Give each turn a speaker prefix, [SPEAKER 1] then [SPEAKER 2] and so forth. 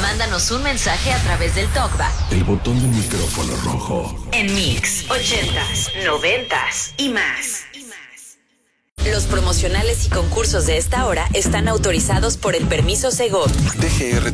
[SPEAKER 1] Mándanos un mensaje a través del TalkBack.
[SPEAKER 2] El botón del micrófono rojo.
[SPEAKER 1] En Mix 80s, 90s y más. Los promocionales y concursos de esta hora están autorizados por el permiso Segov.
[SPEAKER 2] DGR